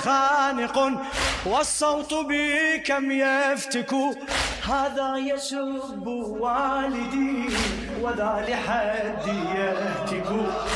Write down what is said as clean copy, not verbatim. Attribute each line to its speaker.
Speaker 1: خانق والصوت بي كم يفتك. هذا يسب والدي وذا لحدي يهتك.